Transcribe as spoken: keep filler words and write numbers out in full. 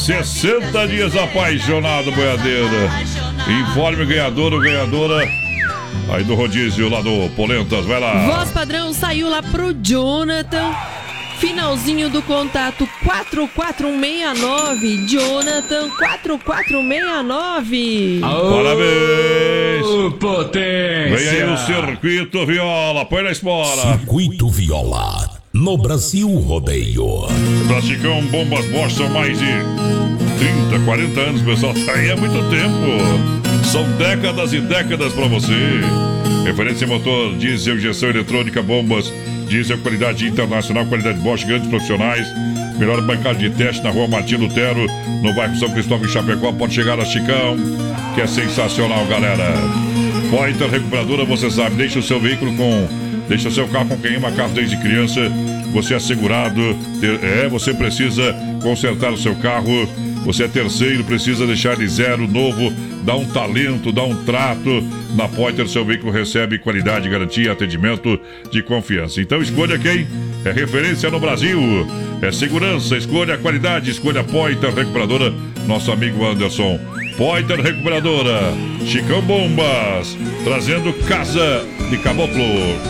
sessenta dias apaixonado, boiadeira. Informe o ganhador ou ganhadora aí do rodízio lá do Polentas, vai lá. Voz padrão saiu lá pro Jonathan. Finalzinho do contato quatro quatro seis nove. Jonathan quatro quatro seis nove. Parabéns. Potência. Vem aí o Circuito Viola, põe na espora. Circuito Viola, no Brasil Rodeio. Pra Chicão Bombas Bosch são mais de trinta, quarenta anos, pessoal. Tá aí há muito tempo. São décadas e décadas pra você. Referência motor, diesel, injeção eletrônica, bombas, diesel, qualidade internacional, qualidade Bosch, grandes profissionais. Melhor bancada de teste na rua Martim Lutero, no bairro São Cristóvão, em Chapecó. Pode chegar a Chicão, que é sensacional, galera. Pointer Recuperadora, você sabe, deixa o seu veículo com... Deixa o seu carro com quem ama carro desde criança. Você é assegurado. Ter, é, você precisa consertar o seu carro. Você é terceiro, precisa deixar ele zero, novo. Dá um talento, dá um trato. Na Pointer, seu veículo recebe qualidade, garantia, atendimento de confiança. Então escolha quem é referência no Brasil. É segurança, escolha a qualidade, escolha a Pointer Recuperadora. Nosso amigo Anderson. Pointer Recuperadora. Chicão Bombas, trazendo Casa de Caboclo.